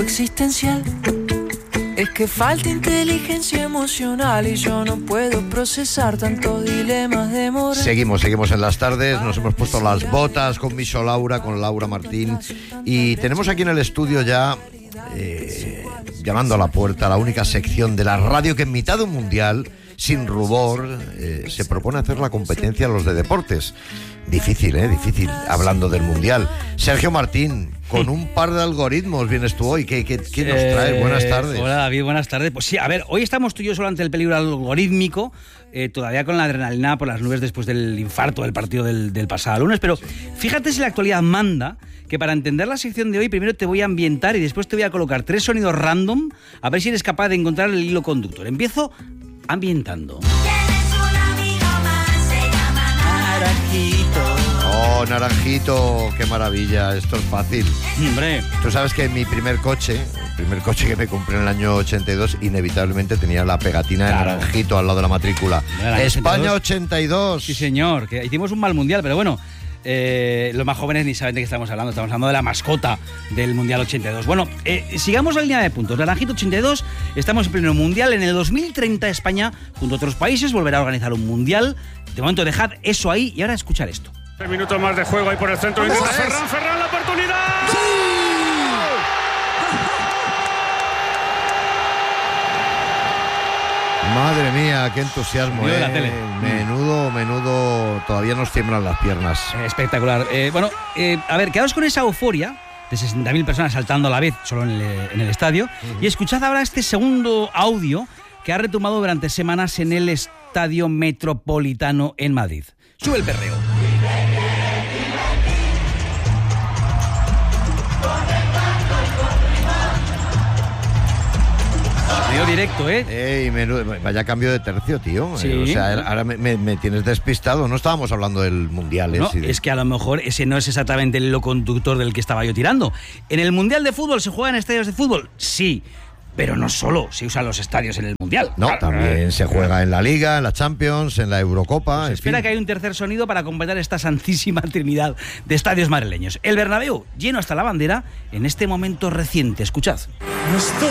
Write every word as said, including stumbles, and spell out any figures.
existencial. Es que falta inteligencia emocional y yo no puedo procesar tantos dilemas de moral. Seguimos, seguimos en las tardes, nos hemos puesto las botas con Miso Laura, con Laura Martín, y tenemos aquí en el estudio ya, eh, llamando a la puerta, la única sección de la radio que en mitad de un mundial, sin rubor, eh, se propone hacer la competencia a los de deportes. Difícil, ¿eh? Difícil, hablando del mundial. Sergio Martín, con un par de algoritmos vienes tú hoy. ¿Qué, qué, qué nos traes? Eh, buenas tardes. Hola, David, buenas tardes. Pues sí, a ver, hoy estamos tú y yo solo ante el peligro algorítmico, eh, todavía con la adrenalina por las nubes después del infarto del partido del, del pasado lunes, pero fíjate si la actualidad manda que para entender la sección de hoy primero te voy a ambientar y después te voy a colocar tres sonidos random a ver si eres capaz de encontrar el hilo conductor. Empiezo ambientando. Tienes un amigo más, se llama Naranjito. Oh, Naranjito, qué maravilla, esto es fácil. Hombre. Tú sabes que mi primer coche, el primer coche que me compré en el año ochenta y dos, inevitablemente tenía la pegatina de Claro. Naranjito al lado de la matrícula. España ochenta y dos. Sí, señor, que hicimos un mal mundial, pero bueno, eh, los más jóvenes ni saben de qué estamos hablando. Estamos hablando de la mascota del Mundial ochenta y dos. Bueno, eh, sigamos la línea de puntos. Naranjito ochenta y dos, estamos en pleno mundial. En el dos mil treinta España, junto a otros países, volverá a organizar un mundial. De momento dejad eso ahí y ahora escuchar esto. Tres minutos más de juego ahí por el centro. Intenta Ferran, Ferran, la oportunidad. Madre mía, qué entusiasmo, Vídeo de eh. la tele. Menudo, menudo, todavía nos tiemblan las piernas. Eh, espectacular. Eh, bueno, eh, a ver, quedaos con esa euforia de sesenta mil personas saltando a la vez solo en el, en el estadio. Uh-huh. Y escuchad ahora este segundo audio que ha retomado durante semanas en el Estadio Metropolitano en Madrid. Sube el perreo. Sonido directo, ¿eh? Ey, menudo, vaya cambio de tercio, tío. Sí. Eh, o sea, ahora me, me, me tienes despistado. No estábamos hablando del mundial. No, ¿eh? de... es que a lo mejor ese no es exactamente el hilo conductor del que estaba yo tirando. ¿En el mundial de fútbol se juega en estadios de fútbol? Sí. Pero no solo se usan los estadios en el Mundial. No, claro, también eh, se juega en la Liga, en la Champions, en la Eurocopa. Pues espera fin. que hay un tercer sonido para completar esta santísima trinidad de estadios madrileños. El Bernabéu, lleno hasta la bandera, en este momento reciente. Escuchad. No estoy